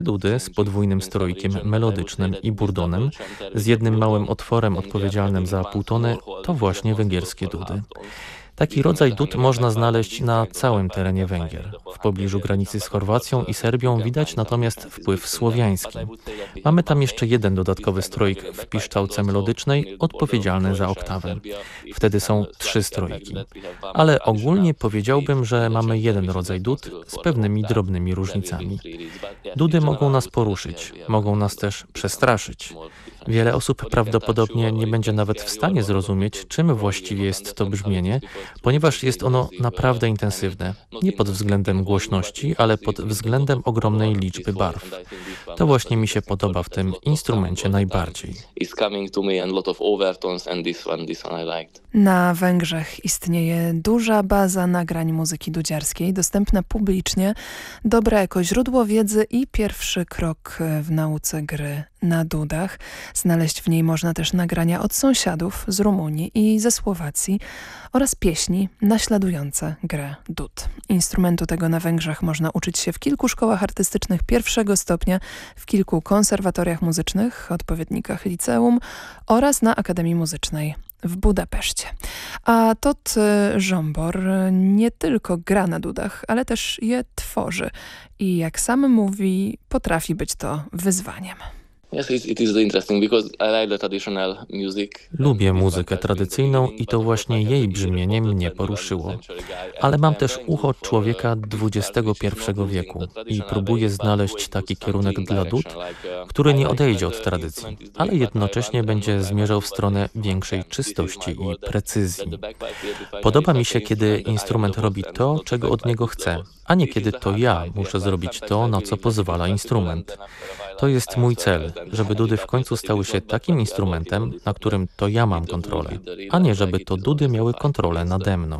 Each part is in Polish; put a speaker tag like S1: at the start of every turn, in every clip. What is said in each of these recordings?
S1: Dudy z podwójnym strojkiem melodycznym i burdonem, z jednym małym otworem odpowiedzialnym za półtony, to właśnie węgierskie dudy. Taki rodzaj dud można znaleźć na całym terenie Węgier. W pobliżu granicy z Chorwacją i Serbią widać natomiast wpływ słowiański. Mamy tam jeszcze jeden dodatkowy stroik w piszczałce melodycznej odpowiedzialny za oktawę. Wtedy są trzy stroiki. Ale ogólnie powiedziałbym, że mamy jeden rodzaj dud z pewnymi drobnymi różnicami. Dudy mogą nas poruszyć, mogą nas też przestraszyć. Wiele osób prawdopodobnie nie będzie nawet w stanie zrozumieć, czym właściwie jest to brzmienie, ponieważ jest ono naprawdę intensywne. Nie pod względem głośności, ale pod względem ogromnej liczby barw. To właśnie mi się podoba w tym instrumencie najbardziej.
S2: Na Węgrzech istnieje duża baza nagrań muzyki dudziarskiej, dostępna publicznie, dobre jako źródło wiedzy i pierwszy krok w nauce gry na dudach. Znaleźć w niej można też nagrania od sąsiadów z Rumunii i ze Słowacji oraz pieśni naśladujące grę dud. Instrumentu tego na Węgrzech można uczyć się w kilku szkołach artystycznych pierwszego stopnia, w kilku konserwatoriach muzycznych, odpowiednikach liceum oraz na Akademii Muzycznej w Budapeszcie. A Tot Zsombor nie tylko gra na dudach, ale też je tworzy i jak sam mówi, potrafi być to wyzwaniem.
S1: Lubię muzykę tradycyjną i to właśnie jej brzmienie mnie poruszyło. Ale mam też ucho człowieka XXI wieku i próbuję znaleźć taki kierunek dla dud, który nie odejdzie od tradycji, ale jednocześnie będzie zmierzał w stronę większej czystości i precyzji. Podoba mi się, kiedy instrument robi to, czego od niego chcę, a nie kiedy to ja muszę zrobić to, na co pozwala instrument. To jest mój cel, żeby dudy w końcu stały się takim instrumentem, na którym to ja mam kontrolę, a nie żeby to dudy miały kontrolę nade mną.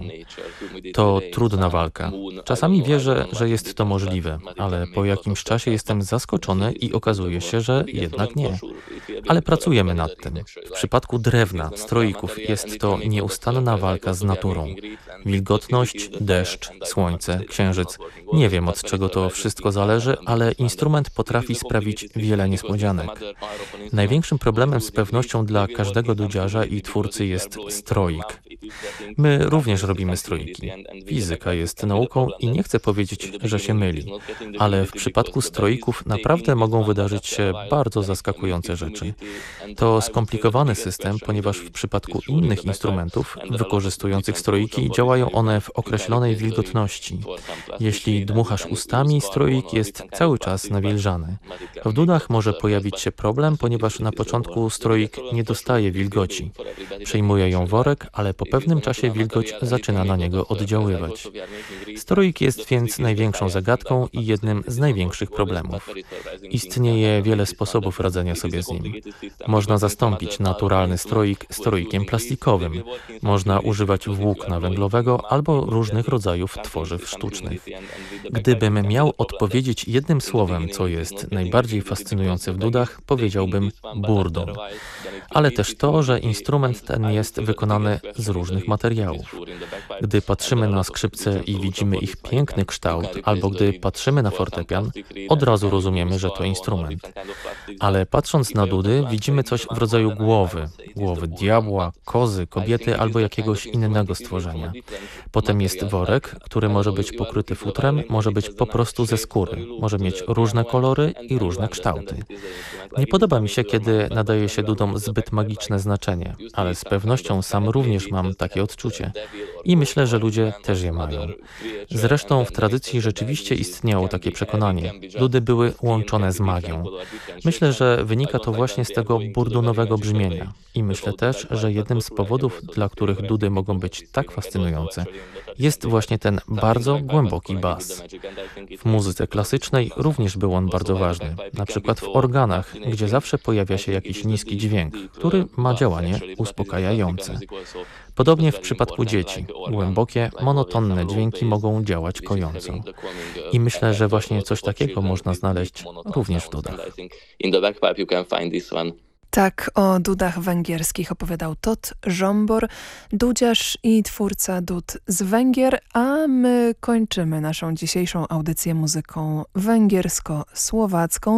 S1: To trudna walka. Czasami wierzę, że jest to możliwe, ale po jakimś czasie jestem zaskoczony i okazuje się, że jednak nie. Ale pracujemy nad tym. W przypadku drewna, stroików jest to nieustanna walka z naturą. Wilgotność, deszcz, słońce, księżyc. Nie wiem, od czego to wszystko zależy, ale instrument potrafi sprawić wiele niespodzianek. Największym problemem z pewnością dla każdego dudziarza i twórcy jest stroik. My również robimy stroiki. Fizyka jest nauką i nie chcę powiedzieć, że się myli, ale w przypadku stroików naprawdę mogą wydarzyć się bardzo zaskakujące rzeczy. To skomplikowany system, ponieważ w przypadku innych instrumentów wykorzystujących stroiki działają one w określonej wilgotności. Jeśli dmuchasz ustami, stroik jest cały czas nawilżany. W dudach może pojawić się problem, ponieważ na początku stroik nie dostaje wilgoci. Przejmuje ją worek, ale po pewnym czasie wilgoć zaczyna na niego oddziaływać. Stroik jest więc największą zagadką i jednym z największych problemów. Istnieje wiele sposobów radzenia sobie z nim. Można zastąpić naturalny stroik stroikiem plastikowym. Można używać włókna węglowego albo różnych rodzajów tworzyw sztucznych. Gdybym miał odpowiedzieć jednym słowem, co jest najbardziej fascynujące w dudach, powiedziałbym burdon. Ale też to, że instrument ten jest wykonany z różnych materiałów. Gdy patrzymy na skrzypce i widzimy ich piękny kształt, albo gdy patrzymy na fortepian, od razu rozumiemy, że to instrument. Ale patrząc na dudy, widzimy coś w rodzaju głowy diabła, kozy, kobiety albo jakiegoś innego stworzenia. Potem jest worek, który może być pokryty futrem, może być po prostu ze skóry, może mieć różne kolory i różne kształty. Nie podoba mi się, kiedy nadaje się dudom zbyt magiczne znaczenie, ale z pewnością sam również mam takie odczucie. I myślę, że ludzie też je mają. Zresztą w tradycji rzeczywiście istniało takie przekonanie. Dudy były łączone z magią. Myślę, że wynika to właśnie z tego burdonowego brzmienia. I myślę też, że jednym z powodów, dla których dudy mogą być tak fascynujące, jest właśnie ten bardzo głęboki bas. W muzyce klasycznej również był on bardzo ważny, na przykład w organach, gdzie zawsze pojawia się jakiś niski dźwięk, który ma działanie uspokajające. Podobnie w przypadku dzieci. Głębokie, monotonne dźwięki mogą działać kojąco. I myślę, że właśnie coś takiego można znaleźć również w dudach.
S2: Tak o dudach węgierskich opowiadał Tot Zsombor, dudziarz i twórca dud z Węgier, a my kończymy naszą dzisiejszą audycję muzyką węgiersko-słowacką.